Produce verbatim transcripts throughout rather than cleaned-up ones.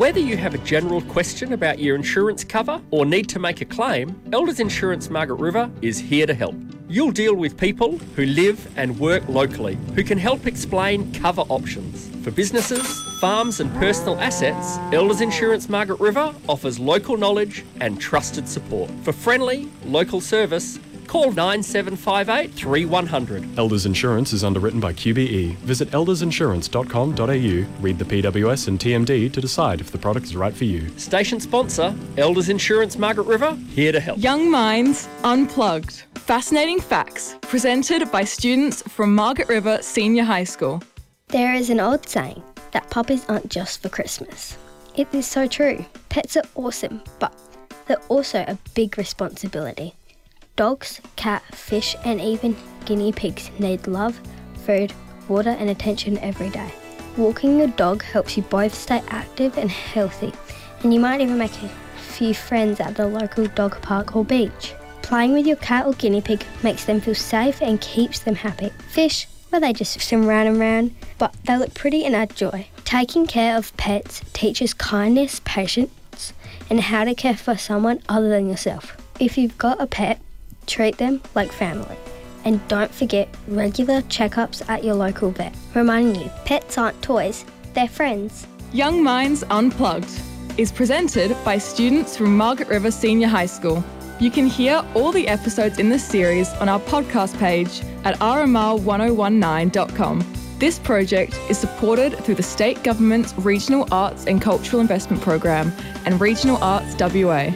Whether you have a general question about your insurance cover or need to make a claim, Elders Insurance Margaret River is here to help. You'll deal with people who live and work locally, who can help explain cover options. For businesses, farms and personal assets, Elders Insurance Margaret River offers local knowledge and trusted support. For friendly, local service, call nine seven five eight, three one zero zero. Elders Insurance is underwritten by Q B E. Visit elders insurance dot com dot a u, read the P W S and T M D to decide if the product is right for you. Station sponsor, Elders Insurance Margaret River, here to help. Young Minds Unplugged. Fascinating facts presented by students from Margaret River Senior High School. There is an old saying that puppies aren't just for Christmas. It is so true. Pets are awesome, but they're also a big responsibility. Dogs, cat, fish and even guinea pigs need love, food, water and attention every day. Walking your dog helps you both stay active and healthy, and you might even make a few friends at the local dog park or beach. Playing with your cat or guinea pig makes them feel safe and keeps them happy. Fish, well, they just swim round and round, but they look pretty and add joy. Taking care of pets teaches kindness, patience, and how to care for someone other than yourself. If you've got a pet, treat them like family. And don't forget regular checkups at your local vet. Reminding you, pets aren't toys, they're friends. Young Minds Unplugged is presented by students from Margaret River Senior High School. You can hear all the episodes in this series on our podcast page at r m r one oh one nine dot com. This project is supported through the State Government's Regional Arts and Cultural Investment Program and Regional Arts W A.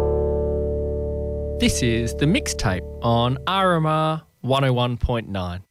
This is The Mixtape on R M R one oh one point nine.